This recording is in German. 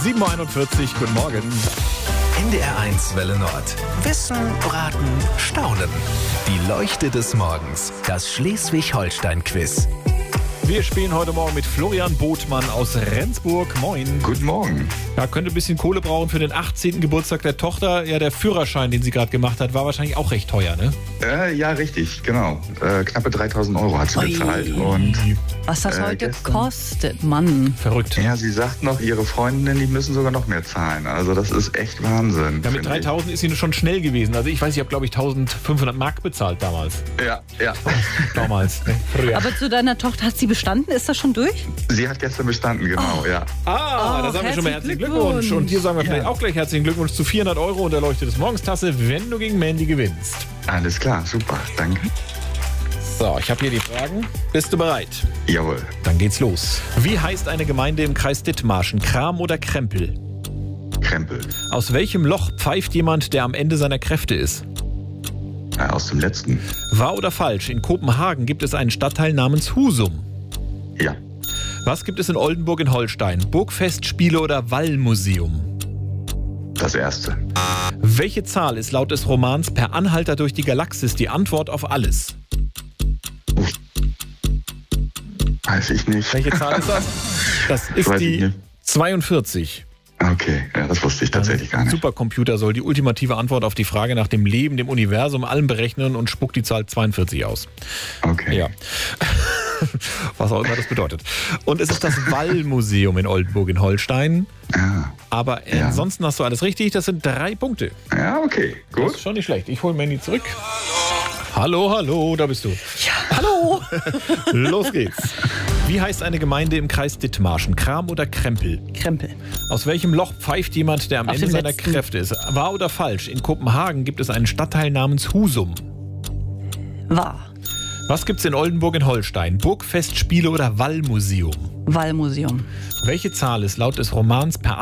7.41 Uhr, guten Morgen. NDR1 Welle Nord. Wissen, Raten, Staunen. Die Leuchte des Morgens. Das Schleswig-Holstein-Quiz. Wir spielen heute Morgen mit Florian Bothmann aus Rendsburg. Moin. Guten Morgen. Ja, könnte ein bisschen Kohle brauchen für den 18. Geburtstag der Tochter. Ja, der Führerschein, den sie gerade gemacht hat, war wahrscheinlich auch recht teuer, ne? Ja, richtig, genau. Knappe 3.000 Euro hat sie bezahlt. Und was das heute gestern kostet, Mann. Verrückt. ja, sie sagt noch, ihre Freundinnen, die müssen sogar noch mehr zahlen. Also das ist echt Wahnsinn. Ja, mit 3.000 ist sie schon schnell gewesen. Also ich weiß, ich habe, glaube ich, 1.500 Mark bezahlt damals. Ja. Damals, ne? Früher. Aber zu deiner Tochter, hat sie bestanden? Ist das schon durch? Sie hat gestern bestanden, genau, ja. Da sagen wir schon mal herzlichen Glückwunsch. Und dir sagen wir vielleicht auch gleich herzlichen Glückwunsch zu 400 Euro und der Leuchte des Morgens-Tasse, wenn du gegen Mandy gewinnst. Alles klar, super, danke. So, ich habe hier die Fragen. Bist du bereit? Jawohl. Dann geht's los. Wie heißt eine Gemeinde im Kreis Dithmarschen? Kram oder Krempel? Krempel. Aus welchem Loch pfeift jemand, der am Ende seiner Kräfte ist? Aus dem letzten. Wahr oder falsch? In Kopenhagen gibt es einen Stadtteil namens Husum. Ja. Was gibt es in Oldenburg in Holstein? Burgfestspiele oder Wallmuseum? Das erste. Welche Zahl ist laut des Romans Per Anhalter durch die Galaxis die Antwort auf alles? Weiß ich nicht. Welche Zahl ist das? Das ist Weiß ich die nicht. 42. Okay, ja, das wusste ich tatsächlich gar Ein nicht. Supercomputer soll die ultimative Antwort auf die Frage nach dem Leben, dem Universum, allem berechnen und spuckt die Zahl 42 aus. Okay. Ja. Was auch immer das bedeutet. Und es ist das Wallmuseum in Oldenburg in Holstein. Ja. Aber ansonsten hast du alles richtig. Das sind 3 Punkte. Ja, okay, Das gut. ist schon nicht schlecht. Ich hole Mandy zurück. Hallo, da bist du. Ja, hallo. Los geht's. Wie heißt eine Gemeinde im Kreis Dithmarschen? Kram oder Krempel? Krempel. Aus welchem Loch pfeift jemand, der am Auf Ende dem seiner letzten. Kräfte ist? Wahr oder falsch? In Kopenhagen gibt es einen Stadtteil namens Husum. Wahr. Was gibt's in Oldenburg in Holstein? Burgfestspiele oder Wallmuseum? Wallmuseum. Welche Zahl ist laut des Romans Per